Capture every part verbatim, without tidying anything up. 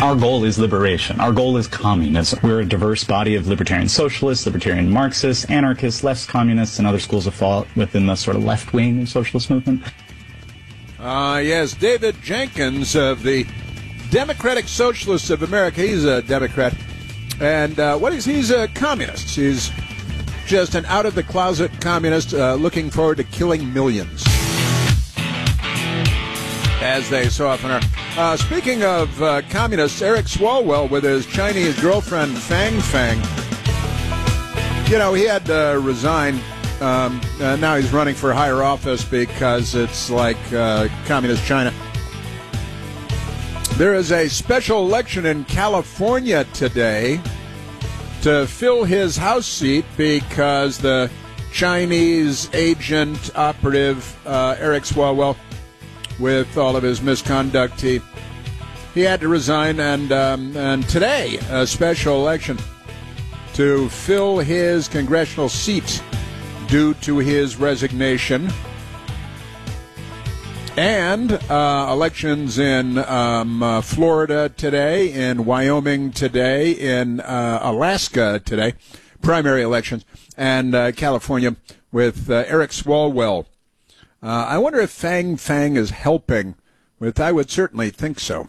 Our goal is liberation. Our goal is communism. We're a diverse body of libertarian socialists, libertarian Marxists, anarchists, left communists, and other schools of thought within the sort of left-wing of socialist movement. Uh, yes, David Jenkins of the Democratic Socialists of America. He's a Democrat. And uh, what is he's a communist. He's just an out-of-the-closet communist uh, looking forward to killing millions, as they so often are. Uh, speaking of uh, communists, Eric Swalwell with his Chinese girlfriend Fang Fang. You know, he had to resign. Um, uh, now he's running for higher office because it's like uh, communist China. There is a special election in California today to fill his House seat because the Chinese agent operative uh, Eric Swalwell, with all of his misconduct, he, he had to resign, and um, and today a special election to fill his congressional seat due to his resignation. And uh, elections in um, uh, Florida today, in Wyoming today, in uh, Alaska today, primary elections, and uh, California with uh, Eric Swalwell. Uh, I wonder if Fang Fang is helping with, I would certainly think so.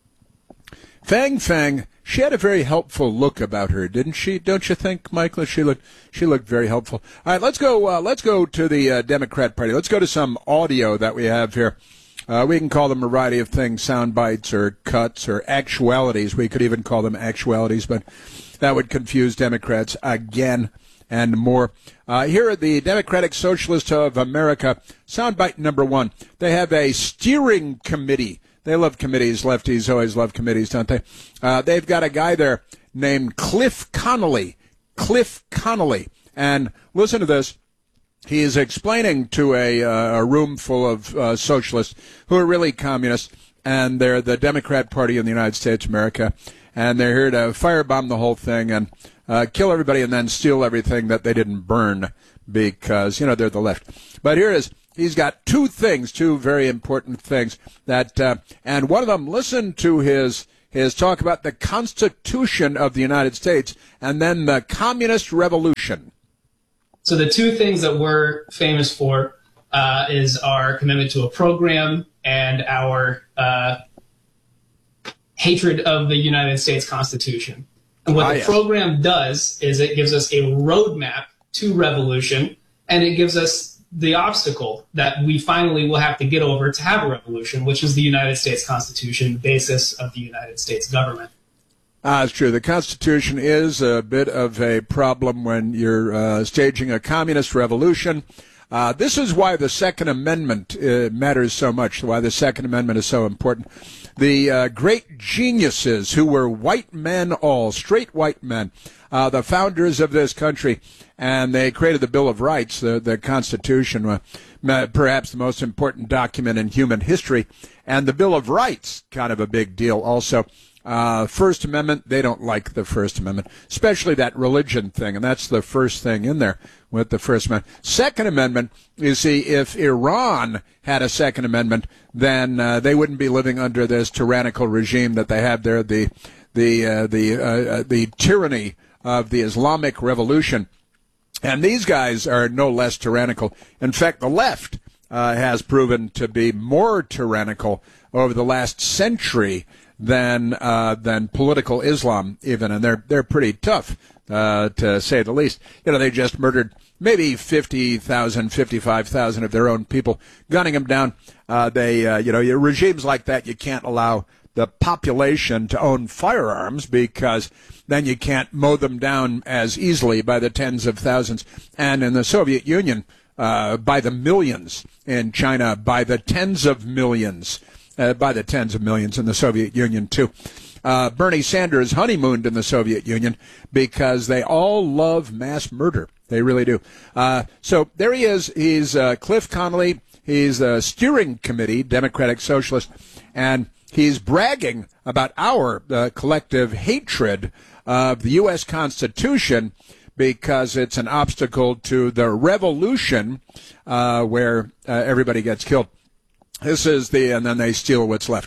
Fang Fang, she had a very helpful look about her, didn't she? Don't you think, Michael? She looked, she looked very helpful. All right, let's go. Uh, let's go to the uh, Democrat Party. Let's go to some audio that we have here. Uh, we can call them a variety of things: sound bites, or cuts, or actualities. We could even call them actualities, but that would confuse Democrats again and more. Uh, here at the Democratic Socialists of America, soundbite number one. They have a steering committee. They love committees. Lefties always love committees, don't they? Uh, they've got a guy there named Cliff Connolly. Cliff Connolly. And listen to this. He is explaining to a, uh, a room full of uh, socialists who are really communists, and they're the Democrat Party in the United States of America, and they're here to firebomb the whole thing and uh, kill everybody and then steal everything that they didn't burn because, you know, they're the left. But here it is. He's got two things, two very important things that, uh, and one of them, listen to his his talk about the Constitution of the United States and then the Communist Revolution. So the two things that we're famous for uh, is our commitment to a program and our uh, hatred of the United States Constitution. And what ah, the yes. program does is it gives us a roadmap to revolution, and it gives us the obstacle that we finally will have to get over to have a revolution, which is the United States Constitution, the basis of the United States government. Ah, it's true. The Constitution is a bit of a problem when you're uh, staging a communist revolution. Uh, this is why the Second Amendment uh, matters so much, why the Second Amendment is so important. The uh, great geniuses who were white men all, straight white men, uh, the founders of this country, and they created the Bill of Rights, the, the Constitution, uh, perhaps the most important document in human history, and the Bill of Rights, kind of a big deal also. Uh, First Amendment, they don't like the First Amendment, especially that religion thing, and that's the first thing in there with the First Amendment. Second Amendment, you see, if Iran had a Second Amendment, then uh, they wouldn't be living under this tyrannical regime that they have there, the the uh, the uh, the tyranny of the Islamic Revolution. And these guys are no less tyrannical. In fact, the left uh, has proven to be more tyrannical over the last century than uh, than political Islam, even, and they're they're pretty tough, uh, to say the least. You know, they just murdered maybe fifty thousand, fifty-five thousand of their own people, gunning them down. Uh, they, uh, you know, regimes like that, you can't allow the population to own firearms because then you can't mow them down as easily by the tens of thousands. And in the Soviet Union, uh, by the millions. In China, by the tens of millions. Uh, by the tens of millions in the Soviet Union, too. Uh, Bernie Sanders honeymooned in the Soviet Union because they all love mass murder. They really do. Uh, so there he is. He's uh, Cliff Connolly. He's the steering committee, Democratic Socialist, and he's bragging about our uh, collective hatred of the U S Constitution because it's an obstacle to the revolution uh, where uh, everybody gets killed. This is the, and then they steal what's left.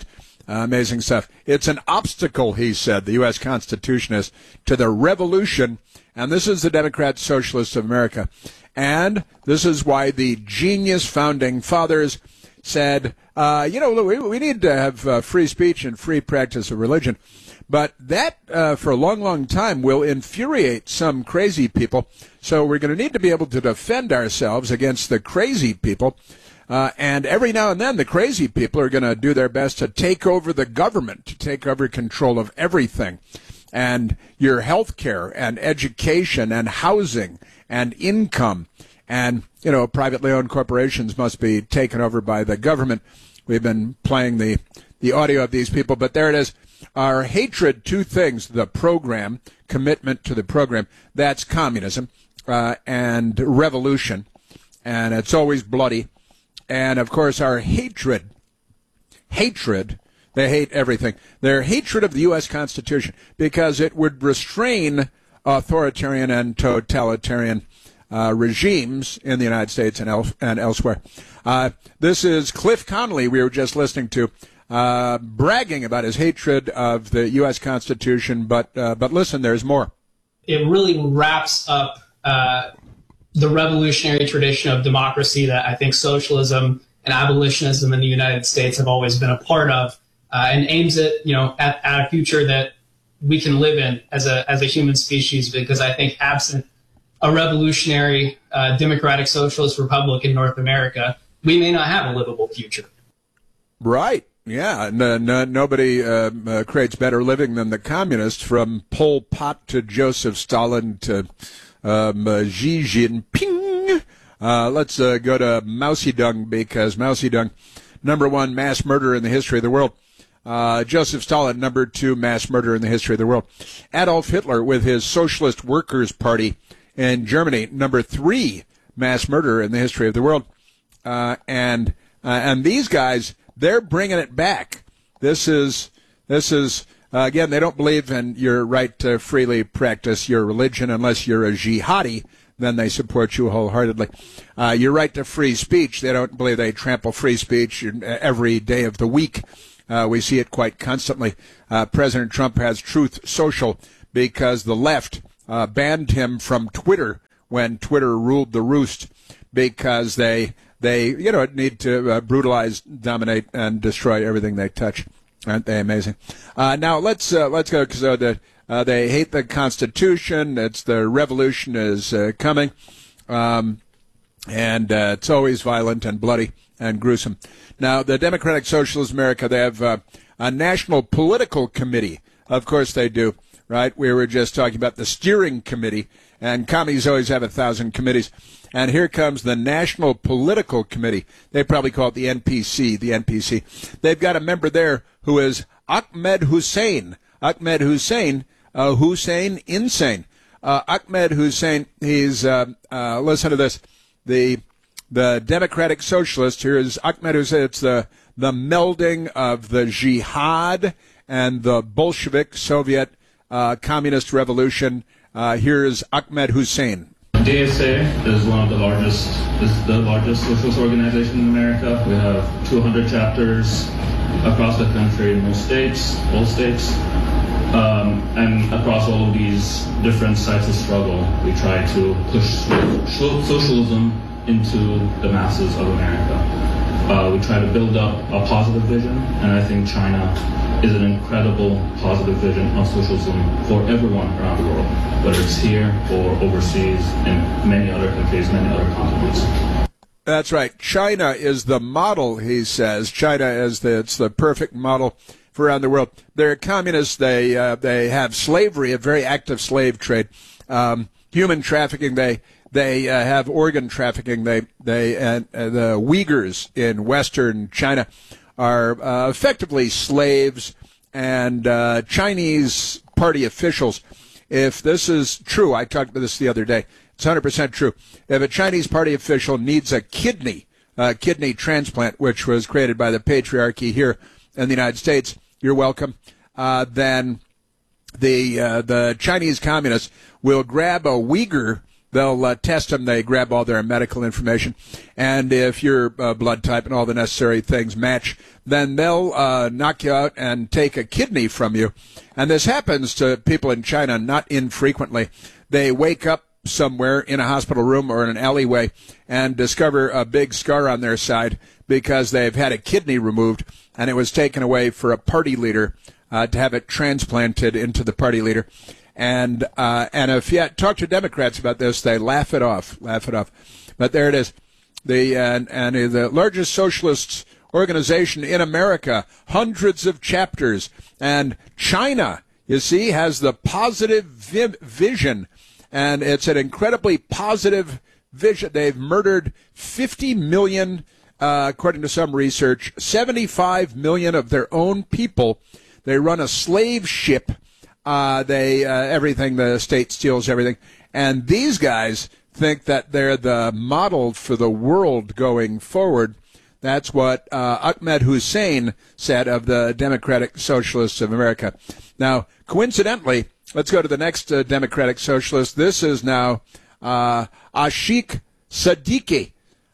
Uh, amazing stuff. It's an obstacle, he said, the U S Constitution is, to the revolution. And this is the Democrat Socialists of America. And this is why the genius founding fathers said, uh, you know, we, we need to have uh, free speech and free practice of religion. But that, uh, for a long, long time, will infuriate some crazy people. So we're going to need to be able to defend ourselves against the crazy people. Uh, and every now and then, the crazy people are going to do their best to take over the government, to take over control of everything. And your health care and education and housing and income. And, you know, privately owned corporations must be taken over by the government. We've been playing the, the audio of these people, but there it is. Our hatred to things, the program, commitment to the program, that's communism uh, and revolution. And it's always bloody. And, of course, our hatred, hatred, they hate everything. Their hatred of the U S Constitution because it would restrain authoritarian and totalitarian uh, regimes in the United States and, el- and elsewhere. Uh, this is Cliff Connolly we were just listening to, uh, bragging about his hatred of the U S Constitution. But, uh, but listen, there's more. It really wraps up uh the revolutionary tradition of democracy that I think socialism and abolitionism in the United States have always been a part of, uh, and aims at, you know, at, at a future that we can live in as a as a human species. Because I think absent a revolutionary uh, democratic socialist republic in North America, we may not have a livable future. Right. Yeah. No, no, nobody uh, uh, creates better living than the communists, from Pol Pot to Joseph Stalin to Um, uh, Xi Jinping. Uh, let's uh, go to Mousy Dung, because Mousy Dung, number one mass murderer in the history of the world. Uh, Joseph Stalin, number two mass murderer in the history of the world. Adolf Hitler, with his Socialist Workers' Party in Germany, number three mass murderer in the history of the world. Uh, and uh, and these guys, they're bringing it back. This is this is. Uh, again, they don't believe in your right to freely practice your religion unless you're a jihadi. Then they support you wholeheartedly. Uh, your right to free speech, they don't believe they trample free speech every day of the week. Uh, we see it quite constantly. Uh, President Trump has Truth Social because the left uh, banned him from Twitter when Twitter ruled the roost, because they, they you know, need to uh, brutalize, dominate, and destroy everything they touch. Aren't they amazing? Uh, now let's uh, let's go. So the, uh, they hate the Constitution. It's the revolution is uh, coming, um, and uh, it's always violent and bloody and gruesome. Now the Democratic Socialists of America, they have uh, a national political committee. Of course they do, right? We were just talking about the steering committee, and commies always have a thousand committees. And here comes the National Political Committee. They probably call it the N P C, the N P C. They've got a member there who is Ahmed Hussein. Ahmed Hussein, uh, Hussein insane. Uh, Ahmed Hussein, he's, uh, uh, listen to this, the the Democratic Socialist. Here is Ahmed Hussein. It's the, the melding of the jihad and the Bolshevik Soviet uh, communist revolution. Uh, here is Ahmed Hussein. D S A is one of the largest, is the largest socialist organization in America. We have two hundred chapters across the country in most states, all states. Um, and across all of these different sites of struggle, we try to push socialism into the masses of America. Uh, we try to build up a positive vision, and I think China is an incredible positive vision of socialism for everyone around the world, whether it's here or overseas in many other countries, many other continents. That's right. China is the model, he says. China is the, it's the perfect model for around the world. They're communists. They uh, they have slavery, a very active slave trade, um, human trafficking. They they uh, have organ trafficking. They they and uh, the Uyghurs in Western China are uh, effectively slaves, and uh, Chinese party officials. If this is true, I talked about this the other day. It's one hundred percent true. If a Chinese party official needs a kidney, a kidney transplant, which was created by the patriarchy here in the United States, you're welcome. Uh, then the uh, the Chinese communists will grab a Uyghur they'll uh, test them. They grab all their medical information. And if your uh, blood type and all the necessary things match, then they'll uh, knock you out and take a kidney from you. And this happens to people in China not infrequently. They wake up somewhere in a hospital room or in an alleyway and discover a big scar on their side because they've had a kidney removed and it was taken away for a party leader uh, to have it transplanted into the party leader. And uh, and if you talk to Democrats about this, they laugh it off, laugh it off. But there it is. The uh, and the largest socialist organization in America, hundreds of chapters, and China, you see, has the positive vi- vision. And it's an incredibly positive vision. They've murdered fifty million, uh, according to some research, seventy-five million of their own people. They run a slave ship. Uh, they uh, everything, the state steals everything. And these guys think that they're the model for the world going forward. That's what uh, Ahmed Hussein said of the Democratic Socialists of America. Now, coincidentally, let's go to the next uh, Democratic Socialist. This is now uh, Ashik Siddiqui.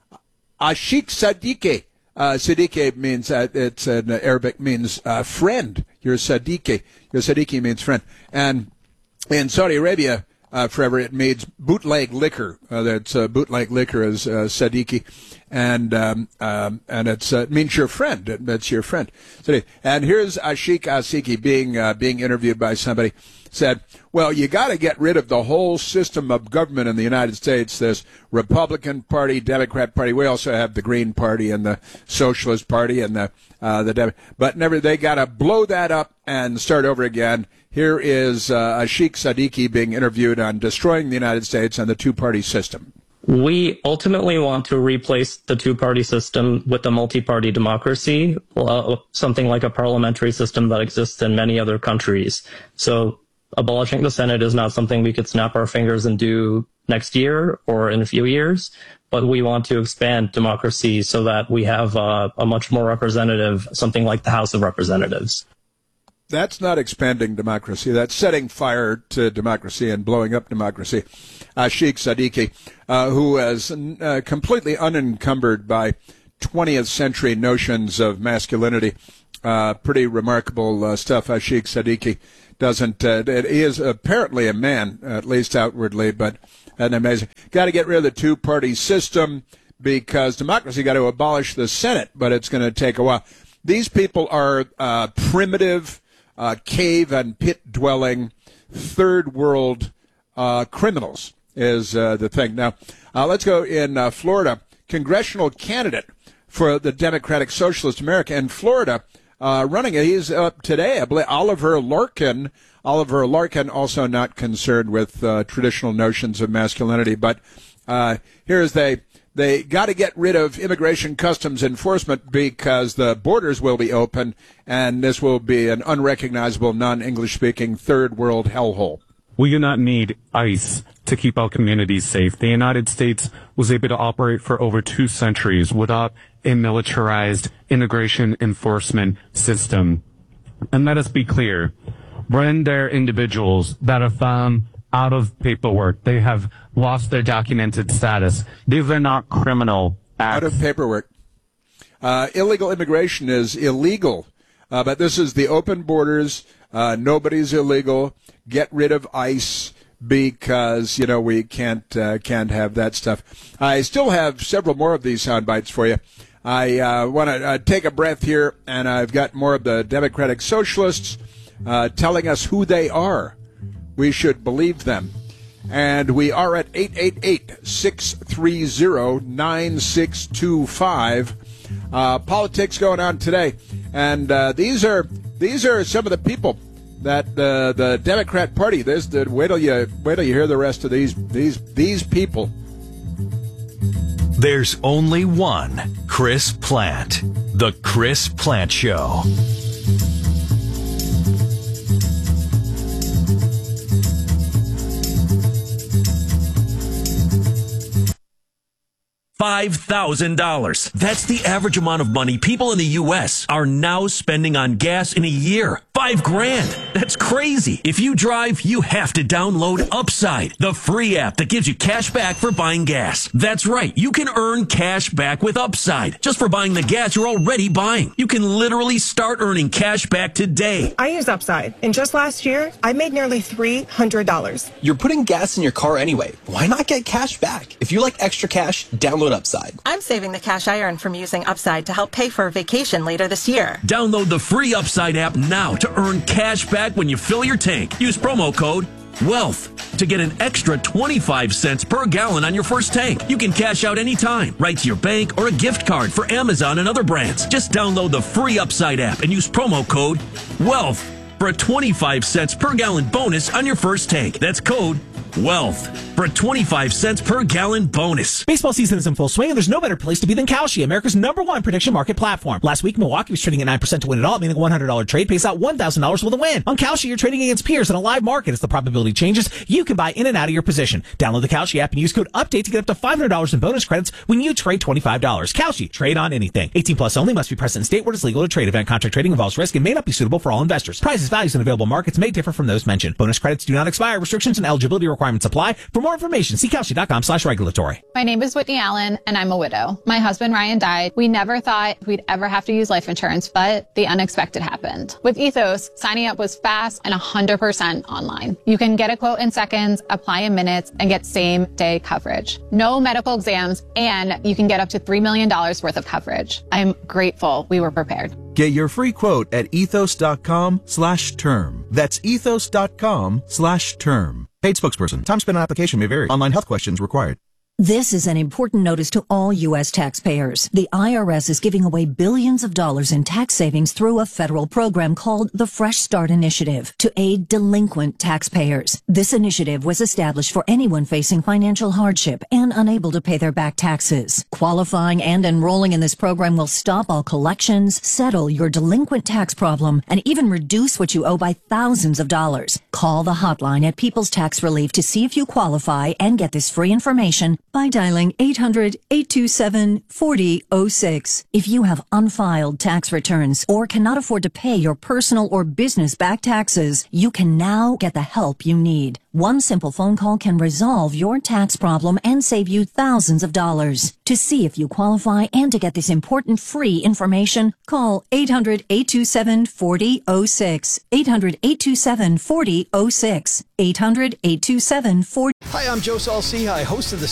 Ashik Siddiqui. Uh, Siddiqui means, uh, it's in Arabic, means uh, friend. You're Siddiqui. Your Siddiqui means friend. And in Saudi Arabia, uh, forever, it means bootleg liquor. Uh, that's uh, bootleg liquor is uh, Siddiqui. And um, um, and it's, uh, it means your friend. That's your friend. And here's Ashik Siddiqui being uh, being interviewed by somebody. Said, well, you got to get rid of the whole system of government in the United States. This Republican Party, Democrat Party. We also have the Green Party and the Socialist Party and the uh, the Dem- but never. They got to blow that up and start over again. Here is uh, Ashik Siddiqui being interviewed on destroying the United States and the two-party system. We ultimately want to replace the two-party system with a multi-party democracy, uh, something like a parliamentary system that exists in many other countries. So abolishing the Senate is not something we could snap our fingers and do next year or in a few years, but we want to expand democracy so that we have uh, a much more representative, something like the House of Representatives. That's not expanding democracy. That's setting fire to democracy and blowing up democracy. Ashik Siddiqui, uh, who is uh, completely unencumbered by twentieth century notions of masculinity. Uh, pretty remarkable uh, stuff. Ashik Siddiqui doesn't, uh, he is apparently a man, at least outwardly, but an amazing. Got to get rid of the two-party system because democracy got to abolish the Senate, but it's going to take a while. These people are uh, primitive, uh, cave and pit-dwelling, third-world uh, criminals is uh, the thing. Now, uh, let's go in uh, Florida. Congressional candidate for the Democratic Socialist America in Florida, uh, running it. He's up today, I believe, Oliver Larkin. Oliver Larkin, also not concerned with uh, traditional notions of masculinity, but uh, here's they they got to get rid of immigration customs enforcement because the borders will be open, and this will be an unrecognizable, non-English speaking third world hellhole. We do not need ICE to keep our communities safe. The United States was able to operate for over two centuries without a militarized immigration enforcement system. And let us be clear, when there are individuals that are found out of paperwork, they have lost their documented status. These are not criminal acts. Out of paperwork. Uh, illegal immigration is illegal, uh, but this is the open borders. Uh, nobody's illegal. Get rid of ICE because, you know, we can't uh, can't have that stuff. I still have several more of these sound bites for you. I uh, want to uh, take a breath here, and I've got more of the Democratic Socialists uh, telling us who they are. We should believe them. And we are at eight eight eight, six three zero, nine six two five. Uh, politics going on today. And uh, these are these are some of the people that uh, the Democrat Party. This the wait till you wait till you hear the rest of these these these people. There's only one Chris Plante, the Chris Plante Show. five thousand dollars. That's the average amount of money people in the U S are now spending on gas in a year. Five grand. That's crazy. If you drive, you have to download Upside, the free app that gives you cash back for buying gas. That's right. You can earn cash back with Upside just for buying the gas you're already buying. You can literally start earning cash back today. I use Upside, and just last year, I made nearly three hundred dollars. You're putting gas in your car anyway. Why not get cash back? If you like extra cash, download Upside. I'm saving the cash I earn from using Upside to help pay for a vacation later this year. Download the free Upside app now to earn cash back when you fill your tank. Use promo code WEALTH to get an extra twenty-five cents per gallon on your first tank. You can cash out anytime, right to your bank or a gift card for Amazon and other brands. Just download the free Upside app and use promo code WEALTH for a twenty-five cents per gallon bonus on your first tank. That's code WEALTH for a twenty-five cents per gallon bonus. Baseball season is in full swing, and there's no better place to be than Kalshi, America's number one prediction market platform. Last week, Milwaukee was trading at nine percent to win it all, meaning a one hundred dollars trade pays out one thousand dollars with a win. On Kalshi, you're trading against peers in a live market. As the probability changes, you can buy in and out of your position. Download the Kalshi app and use code UPDATE to get up to five hundred dollars in bonus credits when you trade twenty-five dollars. Kalshi, trade on anything. eighteen plus only, must be present in state where it's legal to trade. Event contract trading involves risk and may not be suitable for all investors. Prices, values, and available markets may differ from those mentioned. Bonus credits do not expire. Restrictions and eligibility requirements apply. For more information, see Kalshi.com slash regulatory. My name is Whitney Allen, and I'm a widow. My husband, Ryan, died. We never thought we'd ever have to use life insurance, but the unexpected happened. With Ethos, signing up was fast and one hundred percent online. You can get a quote in seconds, apply in minutes, and get same-day coverage. No medical exams, and you can get up to three million dollars worth of coverage. I'm grateful we were prepared. Get your free quote at ethos.com slash term. That's ethos.com slash term. Paid spokesperson. Time spent on application may vary. Online health questions required. This is an important notice to all U S taxpayers. The I R S is giving away billions of dollars in tax savings through a federal program called the Fresh Start Initiative to aid delinquent taxpayers. This initiative was established for anyone facing financial hardship and unable to pay their back taxes. Qualifying and enrolling in this program will stop all collections, settle your delinquent tax problem, and even reduce what you owe by thousands of dollars. Call the hotline at People's Tax Relief to see if you qualify and get this free information by dialing eight hundred, eight two seven, four zero zero six. If you have unfiled tax returns or cannot afford to pay your personal or business back taxes, you can now get the help you need. One simple phone call can resolve your tax problem and save you thousands of dollars. To see if you qualify and to get this important free information, call eight hundred, eight two seven, four zero zero six. eight hundred, eight two seven, four zero zero six. eight hundred, eight two seven, four zero zero six. Hi, I'm Joe Saul-Sehy, host of the